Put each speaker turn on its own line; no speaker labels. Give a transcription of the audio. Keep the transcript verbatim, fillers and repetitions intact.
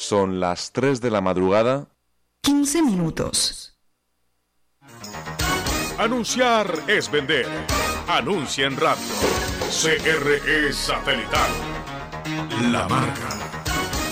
Son las tres de la madrugada.
quince minutos.
Anunciar es vender. Anuncia en radio. C R E Satelital. La marca.